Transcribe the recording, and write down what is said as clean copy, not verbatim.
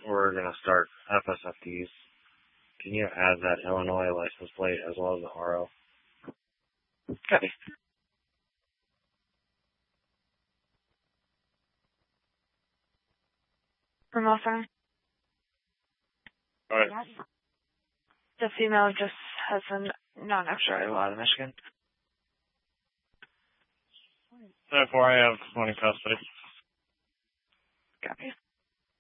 we're going to start FSFDs. Can you add that Illinois license plate as well as the RO? Copy. From Austin. All right. The female just has a non-extradited law to Michigan. Therefore, I have one in custody. Copy.